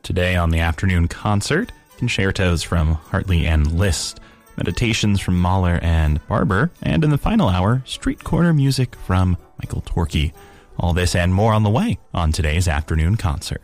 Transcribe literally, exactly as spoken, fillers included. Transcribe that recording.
Today on the afternoon concert, concertos from Hartley and Liszt, meditations from Mahler and Barber, and in the final hour, street corner music from Michael Torke. All this and more on the way on today's afternoon concert.